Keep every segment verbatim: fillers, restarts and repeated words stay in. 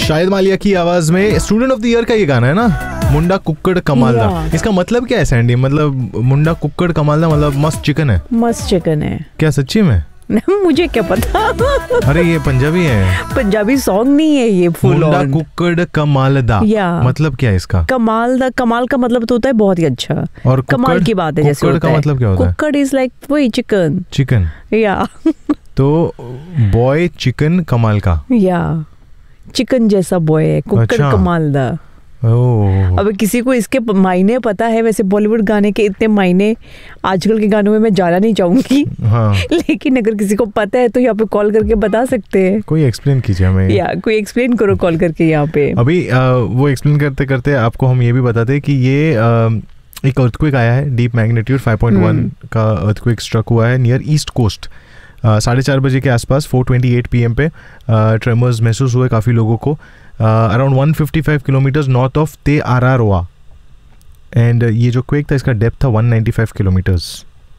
शाहिद मालिया की आवाज में स्टूडेंट ऑफ द ईयर का ये गाना है ना, मुंडा कुक्कड़ कमालदा। इसका मतलब क्या है सैंडी? मतलब मुंडा कुक्कड़ कमालदा मतलब मस्त चिकन है। मस्त चिकन है क्या सच्ची में? मुझे क्या पता। अरे ये पंजाबी है, पंजाबी सॉन्ग नहीं है ये। फुल मुंडा कुक्कड़ कमालदा मतलब क्या है इसका? कमाल दा, कमाल का मतलब तो होता है बहुत ही अच्छा, और कमाल की बात है। जैसे कुक्कड़ का मतलब क्या होता है? कुक्कड़ इज लाइक वही चिकन। चिकन या तो बॉय चिकन कमाल का, या चिकन जैसा बॉय है कुक्कड़। अच्छा। कमाल दा। ओह। अब किसी को इसके मायने पता है? वैसे बॉलीवुड गाने के इतने मायने आजकल के गानों में मैं जाना नहीं चाहूंगी। हाँ। लेकिन अगर किसी को पता है तो यहाँ पे कॉल करके बता सकते हैं। कोई एक्सप्लेन कीजिए हमें। या कोई एक्सप्लेन करो कॉल करके यहाँ पे। अभी आ, वो एक्सप्लेन करते करते आपको हम ये भी बताते कि ये आ, एक अर्थक्वेक आया है, deep magnitude five point one का अर्थक्वेक स्ट्रक हुआ है नियर ईस्ट कोस्ट साढ़े चार बजे के आसपास four twenty eight P M पे। ट्रेमर्स महसूस हुए काफ़ी लोगों को around one fifty five kilometres north of ते आरारोआ, एंड ये जो क्वेक था इसका डेप्थ था वन नाइंटी फाइव किलोमीटर्स।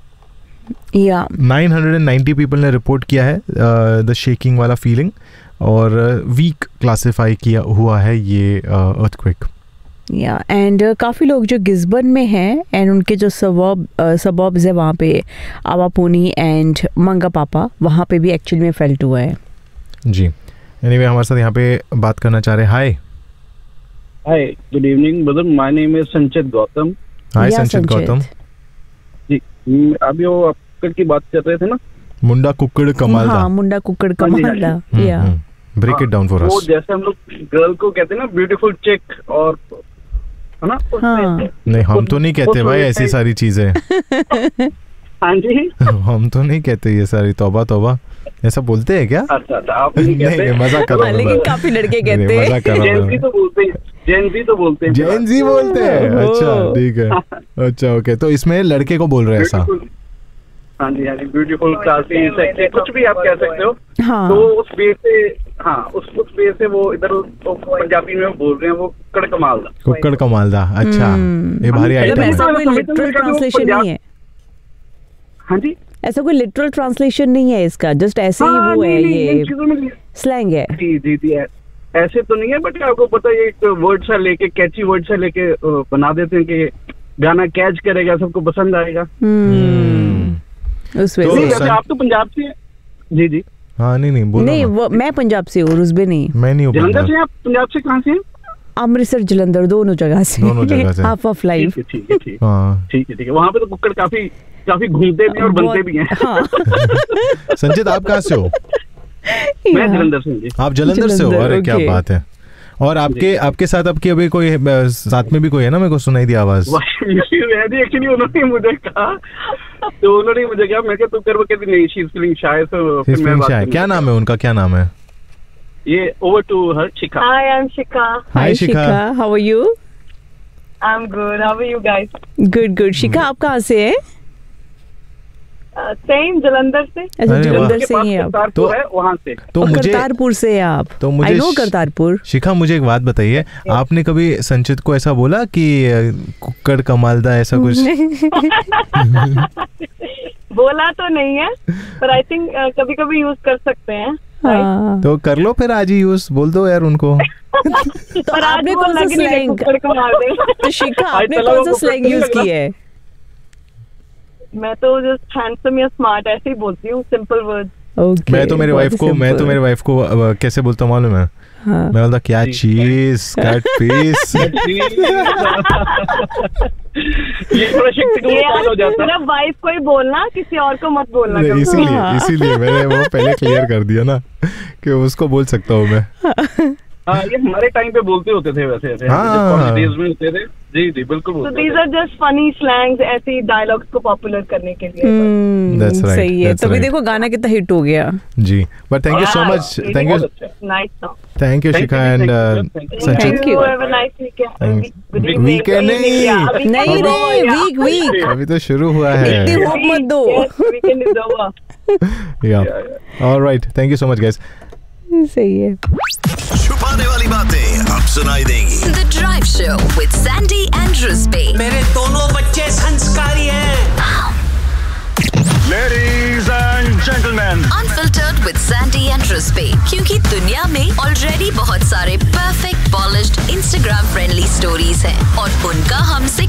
या नाइन हंड्रेड नाइंटी पीपल ने रिपोर्ट किया है द शेकिंग वाला फीलिंग, और वीक क्लासिफाई किया हुआ है ये अर्थक्वेक। या एंड काफ़ी लोग जो गिस्बर्न में हैं एंड उनके जो सबब सबब्स है वहाँ पे आवापुनी एंड मंगा पापा, वहाँ पे भी एक्चुअली में फेल्ट हुआ है। जी एनीवे हमारे साथ यहाँ पे बात करना चाह रहे हैं। हाय हाय, good evening brother, my name is संचित गौतम। हाय संचित गौतम जी। अभी वो कुक्कड़ की बात कर रहे थे ना, मुंडा कुक्कड़ कमालदा। हाँ, मुंडा कुक्कड़ कमालदा। या break it down for us. वो जैसे हम लोग गर्ल को कहते हैं ना ब्यूटीफुल चिक, और है ना? हाँ। नहीं हम तो नहीं कहते भाई ऐसी सारी चीजें। हाँ जी। हम तो नहीं कहते ये सारी। तौबा तौबा, ऐसा बोलते हैं क्या? अच्छा अच्छा, आप नहीं कहते? नहीं, मजाक कर रहा हूं। लेकिन काफी लड़के कहते हैं। मजाक कर रहा हूं। जेन जी तो बोलते हैं, जेन जी तो बोलते हैं, जेन जी बोलते हैं। अच्छा ठीक है। अच्छा ओके, तो इसमें लड़के को बोल रहे हैं ऐसा? हाँ जी हाँ जी, ब्यूटीफुल, क्लासी, सेक्सी, कुछ भी आप कह सकते हो। हाँ। तो उस बेस से, हाँ उस उस बेस से वो इधर पंजाबी में बोल रहे हैं वो कुक्कड़ कमालदा। कुक्कड़ कमालदा। अच्छा, ये भारी आइटम है। ऐसा कोई लिटरल ट्रांसलेशन नहीं है? हाँ जी, ऐसा कोई लिटरल ट्रांसलेशन नहीं है इसका, जस्ट ऐसे ही वो है, ये स्लैंग है। जी जी जी, ऐसे तो नहीं है, बट आपको पता है एक वर्ड सा लेके, कैची वर्ड सा लेके बना देते हैं कि गाना कैच करेगा, सबको पसंद आएगा। उस वजह से आप तो पंजाब से हैं? जी जी। हाँ नहीं नहीं बोलो। नहीं वो मैं पंजाब से हूँ, रुस्बे नहीं। मैं नहीं हूँ। जलंधर से? आप पंजाब से कहाँ से हैं? अमृतसर, जलंधर, दोनों जगह से। दोनों जगह से। Half of life. ठीक है ठीक है ठीक है ठीक है ठीक है। वहाँ पे तो कुक्कड़ काफी काफी घूमते भी हैं और बनते भी हैं। हाँ। संचित आप कहाँ से हो? मैं जलंधर से हूँ। आप जलंधर से हो? अरे क्या बात है। और आपके आपके साथ आपकी अभी कोई साथ में भी कोई है ना? मेरे को सुनाई दी आवाज। एक्चुअली उन्होंने मुझे कहा, तो उन्होंने मुझे कहा, मैं तू कर, वो कहती नहीं, शी इज फीलिंग शाय। तो फिर मैं बात, क्या नाम है उनका? क्या नाम है? ये over to her, Shikha. Hi, I am Shikha. Hi Shikha, how are you? I am good, how are you guys? Good good. शिखा आप कहाँ से हैं? सेम जलंधर से। अच्छा, जलंधर से ही हैं आप? तो है वहाँ से। तो मुझे करतारपुर से हैं आप? तो मुझे आई नो करतारपुर। शिखा मुझे एक बात बताइए, आपने कभी संचित को ऐसा बोला कि कुक्कड़ कमालदा ऐसा कुछ? बोला तो नहीं है, पर आई थिंक कभी कभी यूज कर सकते हैं। हाँ। तो कर लो फिर आज ही यूज, बोल दो यार उनको। तो आपने कौन सा स्लैंग? तो शिखा आपने कौन सा स्लैंग यूज किया है? मैं तो जस्ट हैंडसम या स्मार्ट ऐसे ही बोलती हूँ, सिंपल वर्ड। Okay, मैं तो मेरे वाइफ को मैं तो मेरे वाइफ को अब कैसे बोलता हूँ मालूम है? हाँ। मैं बोलता क्या चीज, कट पीस। ये थोड़ा शक्तिशाली हो जाता है। सिर्फ वाइफ को ही बोलना, किसी और को मत बोलना। इसीलिए इसीलिए मैंने वो पहले क्लियर कर दिया ना कि उसको बोल सकता हूँ मैं। हाँ, ये हमारे टाइम पे बोलते होते थे वैसे ऐसे। हाँ। डेज में होते थे। जी जी बिल्कुल। So these are just funny slangs, ऐसे डायलॉग्स को पॉपुलर करने के लिए। That's right, सही है। that's तभी right. देखो गाना कितना हिट हो गया। जी, but thank you so much, thank you, nice song, thank you Shikha and संचित। Thank you. Have a nice weekend. Weekend नहीं नहीं नहीं, वीक वीक अभी तो शुरू हुआ है। इतनी होप मत दो। Weekend is over. या alright, thank you so much guys. सही है। छुपाने वाली बातें अब सुनाई देंगी। The Drive Show with Sandy and Rusby. मेरे दोनों बच्चे संस्कारी हैं। Ladies and gentlemen, Unfiltered with Sandy and Rusby. क्योंकि दुनिया में ऑलरेडी बहुत सारे इंस्टाग्राम फ्रेंडली स्टोरीज हैं और उनका हमसे